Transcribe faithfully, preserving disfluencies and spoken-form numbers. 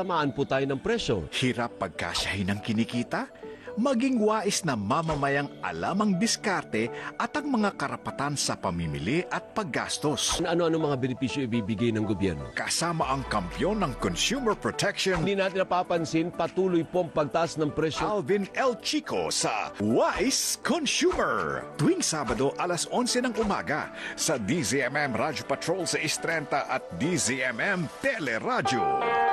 matatamaan po tayo ng presyo. Hirap pagkasyahin ng kinikita? Maging wais na mamamayang alam ang diskarte at ang mga karapatan sa pamimili at paggastos. Ano-ano mga benepisyo ibibigay ng gobyerno? Kasama ang kampyon ng consumer protection, Hindi natin napapansin, patuloy po ang pagtaas ng presyo. Alvin L. Chico sa Wise Consumer. Tuwing Sabado alas onse ng umaga sa D Z M M Radio Patrol sa Istrenta at D Z M M Teleradyo.